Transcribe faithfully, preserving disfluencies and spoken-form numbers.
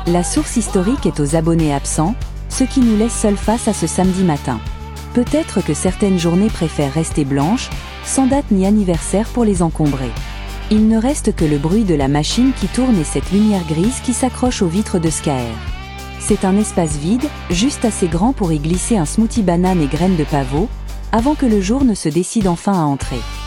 La source historique est aux abonnés absents, ce qui nous laisse seuls face à ce samedi matin. Peut-être que certaines journées préfèrent rester blanches, sans date ni anniversaire pour les encombrer. Il ne reste que le bruit de la machine qui tourne et cette lumière grise qui s'accroche aux vitres de Scaer. C'est un espace vide, juste assez grand pour y glisser un smoothie banane et graines de pavot, avant que le jour ne se décide enfin à entrer.